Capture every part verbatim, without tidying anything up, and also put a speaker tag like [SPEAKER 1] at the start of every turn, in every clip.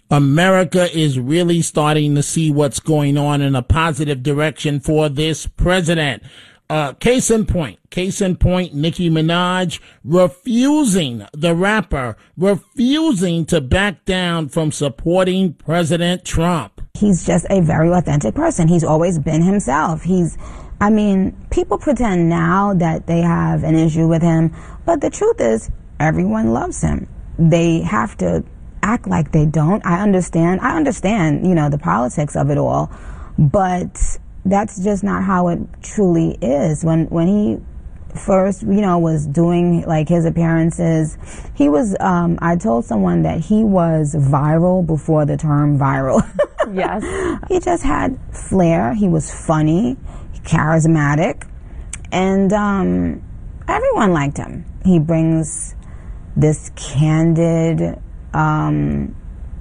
[SPEAKER 1] America is really starting to see what's going on in a positive direction for this president. Uh, case in point, case in point, Nicki Minaj refusing, the rapper, refusing to back down from supporting President Trump.
[SPEAKER 2] He's just a very authentic person. He's always been himself. He's, I mean, people pretend now that they have an issue with him, but the truth is everyone loves him. They have to act like they don't. I understand. I understand, you know, the politics of it all, but that's just not how it truly is. When when he first, you know, was doing like his appearances, he was, um, I told someone that he was viral before the term viral.
[SPEAKER 3] Yes.
[SPEAKER 2] He just had flair. He was funny, charismatic, and um, everyone liked him. He brings this candid, um,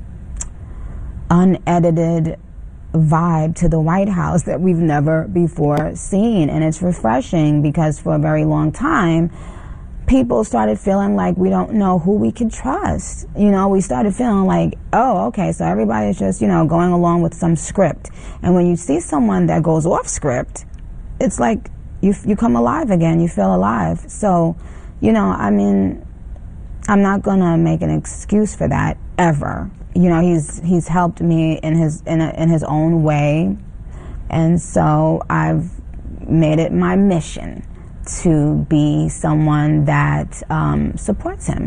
[SPEAKER 2] unedited vibe to the White House that we've never before seen, and it's refreshing because for a very long time people started feeling like we don't know who we can trust. You know, we started feeling like, oh, okay, so everybody's just, you know, going along with some script, and when you see someone that goes off script, it's like you you come alive again, you feel alive. So, you know, I mean, I'm not gonna make an excuse for that ever. You know, he's he's helped me in his in a, in his own way, and so I've made it my mission to be someone that um, supports him.